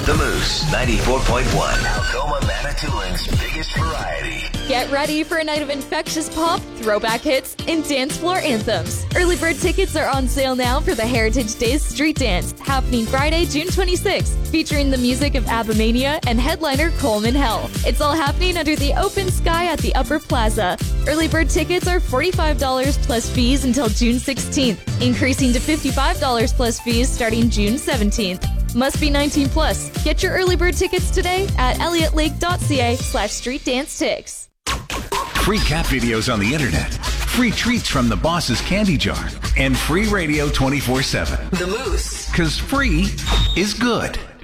The Moose 94.1. Algoma Manitoulин's biggest variety. Get ready for a night of infectious pop, throwback hits, and dance floor anthems. Early bird tickets are on sale now for the Heritage Days Street Dance, happening Friday, June 26th, featuring the music of Abamania and headliner Coleman Hell. It's all happening under the open sky at the Upper Plaza. Early bird tickets are $45 plus fees until June 16th, increasing to $55 plus fees starting June 17th. Must be 19 plus. Get your early bird tickets today at elliotlake.ca/streetdancetix. Free cat videos on the internet, free treats from the boss's candy jar, and free radio 24/7. The Moose. 'Cause free is good.